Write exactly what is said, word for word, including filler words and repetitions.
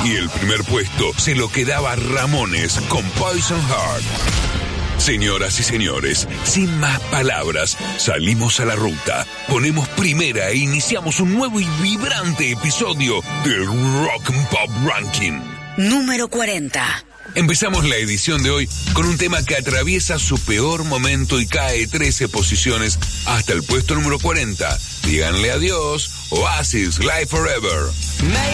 Y el primer puesto se lo quedaba Ramones con Poison Heart. Señoras y señores, sin más palabras, salimos a la ruta, ponemos primera e iniciamos un nuevo y vibrante episodio del Rock and Pop Ranking. Número cuarenta. Empezamos la edición de hoy con un tema que atraviesa su peor momento y cae trece posiciones hasta el puesto número cuarenta. Díganle adiós, Oasis, Live Forever.